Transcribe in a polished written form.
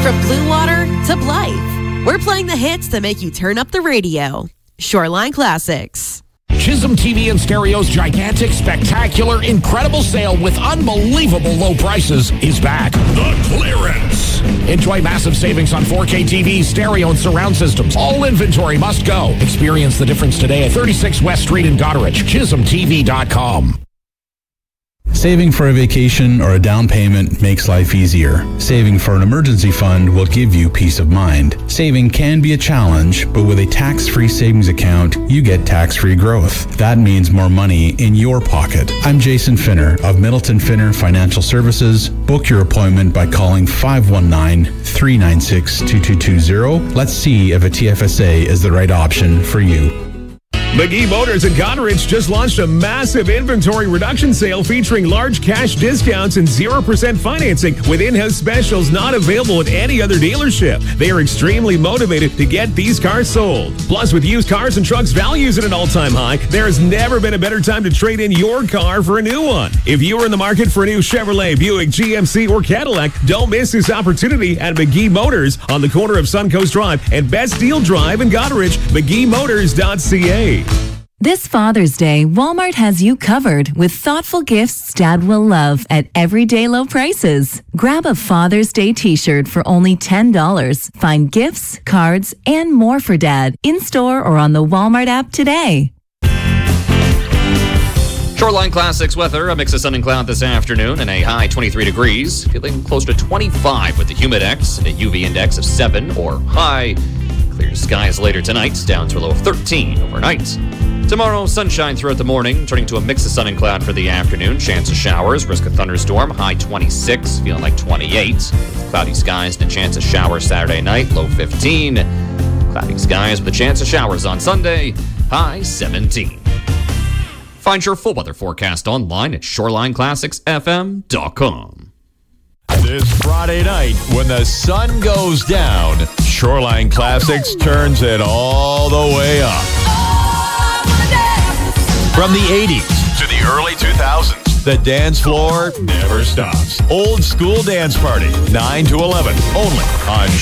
From Blue Water to Blythe, we're playing the hits that make you turn up the radio. Shoreline Classics. Chisholm TV and Stereo's gigantic, spectacular, incredible sale with unbelievable low prices is back. The clearance. Enjoy massive savings on 4K TVs, stereo, and surround systems. All inventory must go. Experience the difference today at 36 West Street in Goderich. ChisholmTV.com. Saving for a vacation or a down payment makes life easier. Saving for an emergency fund will give you peace of mind. Saving can be a challenge, but with a tax-free savings account, you get tax-free growth. That means more money in your pocket. I'm Jason Finner of Middleton Finner Financial Services. Book your appointment by calling 519-396-2220. Let's see if a TFSA is the right option for you. McGee Motors in Goderich just launched a massive inventory reduction sale featuring large cash discounts and 0% financing with in-house specials not available at any other dealership. They are extremely motivated to get these cars sold. Plus, with used cars and trucks values at an all-time high, there has never been a better time to trade in your car for a new one. If you are in the market for a new Chevrolet, Buick, GMC, or Cadillac, don't miss this opportunity at McGee Motors on the corner of Suncoast Drive and Best Deal Drive in Goderich, McGeeMotors.ca. This Father's Day, Walmart has you covered with thoughtful gifts Dad will love at everyday low prices. Grab a Father's Day t-shirt for only $10. Find gifts, cards, and more for Dad in-store or on the Walmart app today. Shoreline Classics weather, a mix of sun and cloud this afternoon and a high 23 degrees. Feeling close to 25 with the Humidex and a UV index of 7 or high. Clear skies later tonight, down to a low of 13 overnight. Tomorrow, sunshine throughout the morning, turning to a mix of sun and cloud for the afternoon. Chance of showers, risk of thunderstorm, high 26, feeling like 28. Cloudy skies and a chance of showers Saturday night, low 15. Cloudy skies with a chance of showers on Sunday, high 17. Find your full weather forecast online at ShorelineClassicsFM.com. This Friday night, when the sun goes down, Shoreline Classics turns it all the way up. From the 80s to the early 2000s, the dance floor never stops. Old school dance party, 9 to 11, only on